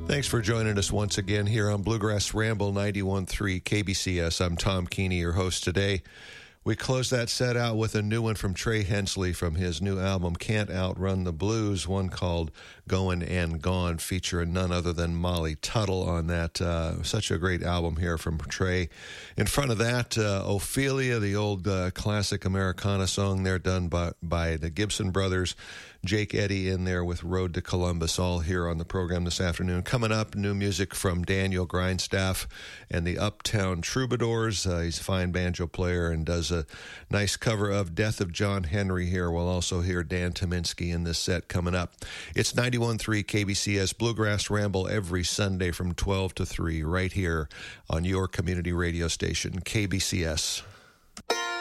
Thanks for joining us once again here on Bluegrass Ramble 91.3 KBCS. I'm Tom Keeney, your host today. We close that set out with a new one from Trey Hensley from his new album, Can't Outrun the Blues, one called Goin' and Gone, featuring none other than Molly Tuttle on that. Such a great album here from Trey. In front of that, Ophelia, the old classic Americana song there done by the Gibson Brothers. Jake Eddy in there with Road to Columbus, all here on the program this afternoon. Coming up, new music from Daniel Grindstaff and the Uptown Troubadours. He's a fine banjo player and does a nice cover of Death of John Henry here. We'll also hear Dan Tominski in this set coming up. It's 91.3 KBCS Bluegrass Ramble every Sunday from 12 to 3 right here on your community radio station, KBCS.